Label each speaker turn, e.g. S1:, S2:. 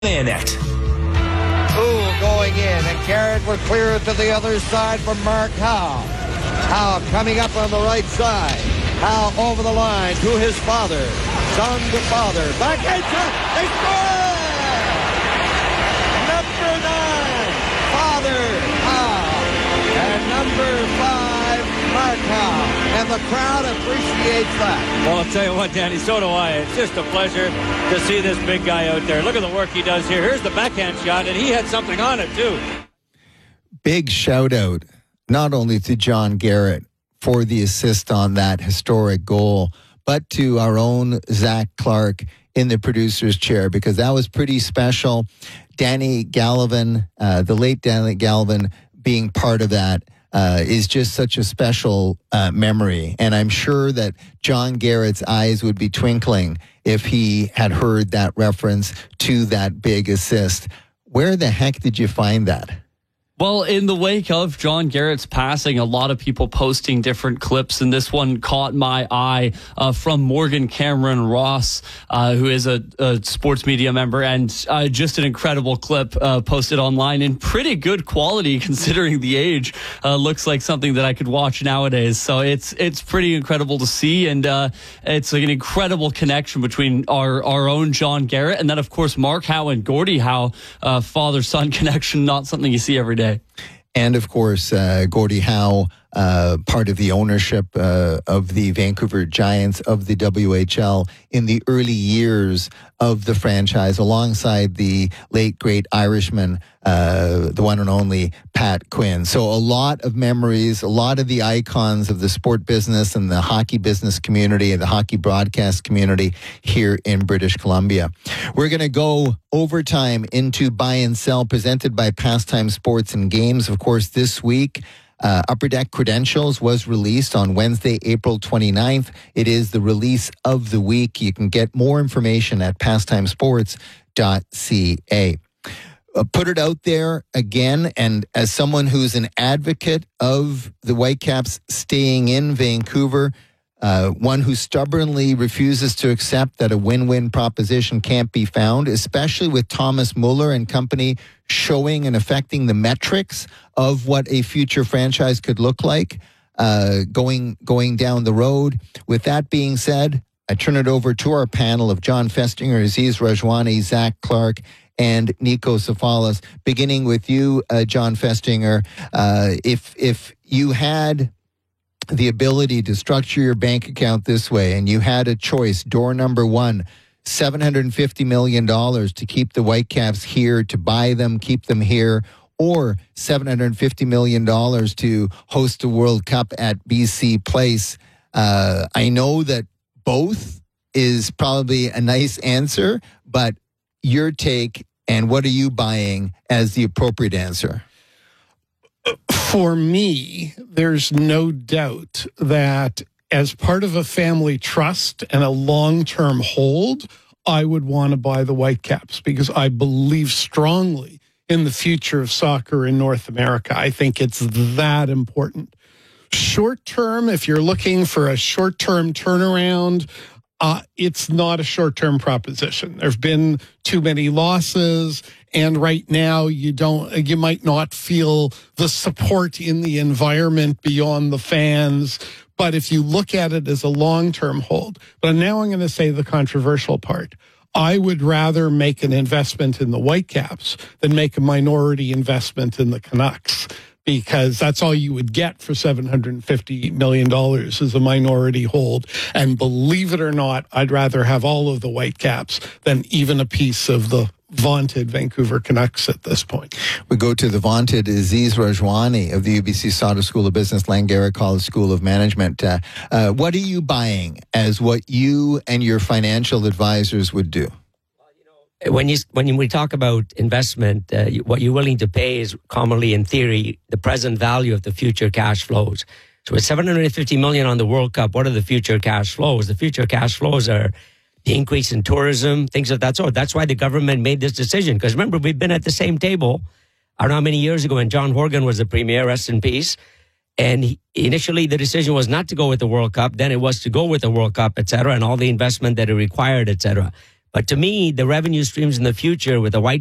S1: Bayonet.
S2: Ooh, going in, and Garrett will clear it to the other side for Mark Howe. Howe coming up on the right side. Howe over the line to his father. Son to father. Back inside. They score! Number 9, Father Howe. And number 5, Mark Howe. And the crowd appreciates that.
S3: Well, I'll tell you what, Danny, so do I. It's just a pleasure to see this big guy out there. Look at the work he does here. Here's the backhand shot, and he had something on it, too.
S4: Big shout out, not only to John Garrett for the assist on that historic goal, but to our own Zach Clark in the producer's chair, because that was pretty special. Danny Gallivan, the late Danny Gallivan, being part of that is just such a special memory. And I'm sure that John Garrett's eyes would be twinkling if he had heard that reference to that big assist. Where the heck did you find that?
S5: Well, in the wake of John Garrett's passing, a lot of people posting different clips, and this one caught my eye from Morgan Cameron Ross, who is a sports media member, and just an incredible clip posted online in pretty good quality considering the age. Looks like something that I could watch nowadays. So it's pretty incredible to see, and it's like an incredible connection between our own John Garrett and then, of course, Mark Howe and Gordie Howe, father-son connection, not something you see every day.
S4: And, of course, Gordie Howe, part of the ownership of the Vancouver Giants of the WHL in the early years of the franchise, alongside the late, great Irishman, the one and only Pat Quinn. So a lot of memories, a lot of the icons of the sport business and the hockey business community and the hockey broadcast community here in British Columbia. We're going to go overtime into Buy and Sell, presented by Pastime Sports and Games. Of course, this week, Upper Deck Credentials was released on Wednesday, April 29th. It is the release of the week. You can get more information at pastimesports.ca. Put it out there again, and as someone who's an advocate of the Whitecaps staying in Vancouver, one who stubbornly refuses to accept that a win-win proposition can't be found, especially with Thomas Muller and company showing and affecting the metrics of what a future franchise could look like going down the road. With that being said, I turn it over to our panel of John Festinger, Aziz Rajwani, Zach Clark, and Nico Safalas. Beginning with you, John Festinger, if you had the ability to structure your bank account this way, and you had a choice, door number one, $750 million to keep the Whitecaps here, to buy them, keep them here, or $750 million to host a World Cup at BC Place. I know that both is probably a nice answer, but your take, and what are you buying as the appropriate answer?
S6: For me, there's no doubt that as part of a family trust and a long-term hold, I would want to buy the Whitecaps because I believe strongly in the future of soccer in North America. I think it's that important. Short-term, if you're looking for a short-term turnaround, it's not a short-term proposition. There've been too many losses, and right now you might not feel the support in the environment beyond the fans. But if you look at it as a long-term hold, but now I'm going to say the controversial part. I would rather make an investment in the Whitecaps than make a minority investment in the Canucks, because that's all you would get for $750 million as a minority hold. And believe it or not, I'd rather have all of the Whitecaps than even a piece of the vaunted Vancouver Canucks at this point.
S4: We go to the vaunted Aziz Rajwani of the UBC Sauder School of Business, Langara College School of Management. What are you buying as what you and your financial advisors would do?
S7: When we talk about investment, what you're willing to pay is commonly, in theory, the present value of the future cash flows. So with $750 million on the World Cup, what are the future cash flows? The future cash flows are the increase in tourism, things of that sort. That's why the government made this decision. Because remember, we've been at the same table, I don't know how many years ago, when John Horgan was the premier, rest in peace. And initially, the decision was not to go with the World Cup. Then it was to go with the World Cup, et cetera, and all the investment that it required, et cetera. But to me, the revenue streams in the future with the